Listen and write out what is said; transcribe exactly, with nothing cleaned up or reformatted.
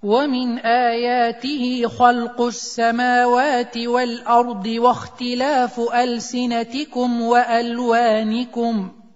ومن آياته خلق السماوات والأرض واختلاف ألسنتكم وألوانكم